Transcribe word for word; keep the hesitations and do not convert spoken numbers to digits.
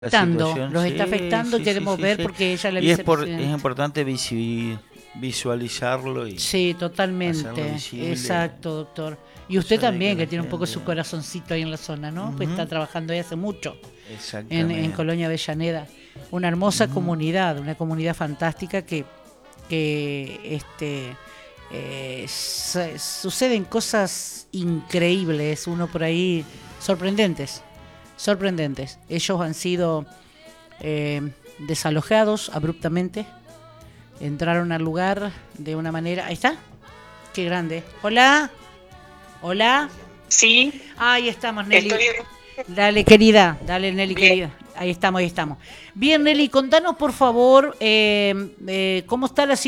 afectando, situación, los sí, está afectando y sí, queremos sí, ver sí, sí. porque ella la Y es, por, es vicepresidenta. importante visi- visualizarlo y Sí, hacerlo totalmente. visible. Exacto, doctor. Y usted Cosa de que también, que la tiene un poco gente... su corazoncito ahí en la zona, ¿no? Pues está Ujú. trabajando ahí hace mucho en, en Exactamente. Colonia Avellaneda. Una hermosa Ujú. comunidad, una comunidad fantástica que, que este, eh, su- suceden cosas increíbles, uno por ahí, sorprendentes, sorprendentes. Ellos han sido eh, desalojados abruptamente, entraron al lugar de una manera... Ahí está. Qué grande. Hola. Hola. Sí, Ahí estamos, Nelly. estoy Dale, querida. Dale, Nelly, bien. querida. Ahí estamos, ahí estamos. Bien, Nelly, contanos, por favor, eh, eh, cómo está la situación.